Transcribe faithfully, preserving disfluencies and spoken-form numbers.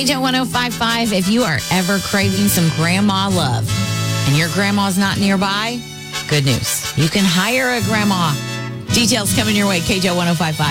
Joe one oh five point five, if you are ever craving some grandma love and your grandma's not nearby, good news. You can hire a grandma. Details coming your way, K Joe one oh five point five.